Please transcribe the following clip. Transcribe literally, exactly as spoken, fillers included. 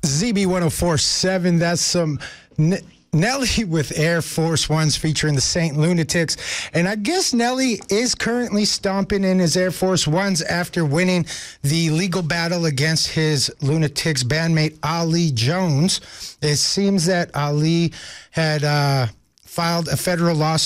Z B one oh four point seven. That's some N- Nelly with Air Force Ones featuring the Saint Lunatics. And I guess Nelly is currently stomping in his Air Force Ones after winning the legal battle against his Lunatics bandmate Ali Jones. It seems that Ali had uh, filed a federal lawsuit